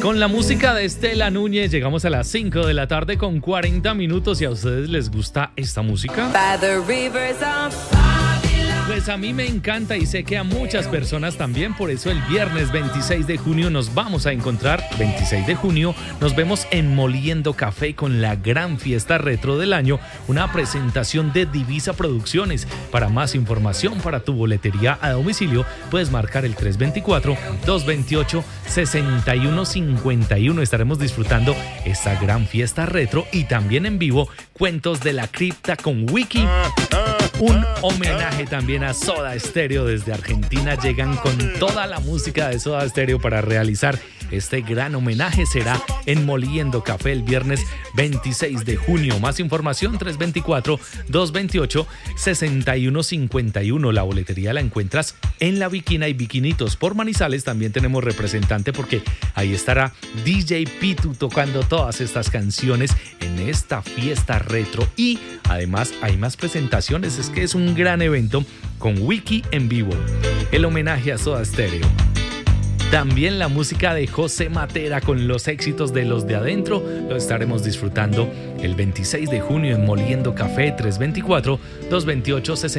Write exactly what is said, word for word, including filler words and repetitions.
Con la música de Estela Núñez llegamos a las cinco de la tarde con cuarenta minutos. ¿Y a ustedes les gusta esta música? By the rivers of Pues a mí me encanta y sé que a muchas personas también. Por eso el viernes veintiséis de junio nos vamos a encontrar. veintiséis de junio nos vemos en Moliendo Café con la gran fiesta retro del año. Una presentación de Divisa Producciones. Para más información, para tu boletería a domicilio, puedes marcar el tres dos cuatro, dos dos ocho, seis uno cinco uno. Estaremos disfrutando esta gran fiesta retro y también en vivo Cuentos de la Cripta con Wiki. Un homenaje también a Soda Stereo desde Argentina. Llegan con toda la música de Soda Stereo para realizar este gran homenaje. Será en Moliendo Café el viernes veintiséis de junio. Más información tres dos cuatro, dos dos ocho, seis uno cinco uno. La boletería la encuentras en La Bikina y Bikinitos por Manizales. También tenemos representante porque ahí estará D J Pitu tocando todas estas canciones en esta fiesta retro. Y además hay más presentaciones. Es que es un gran evento con Wiki en vivo. El homenaje a Soda Stereo. También la música de José Matera con los éxitos de Los de Adentro. Lo estaremos disfrutando el veintiséis de junio en Moliendo Café tres dos cuatro, dos dos ocho, seis